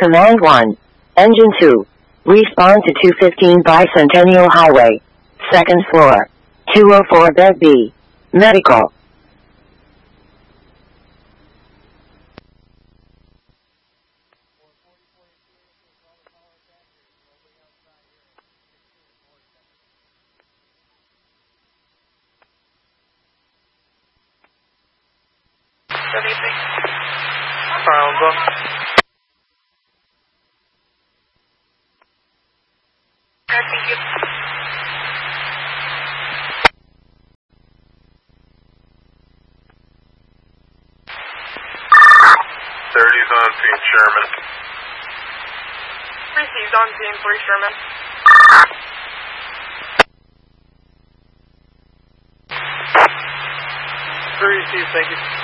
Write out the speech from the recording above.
Command 1. Engine 2. Respond to 215 Bicentennial Highway. Second floor. 204 Bed B. Medical. Good evening. Found 30's on scene, Sherman. Received on scene 3 Sherman. Received, thank you.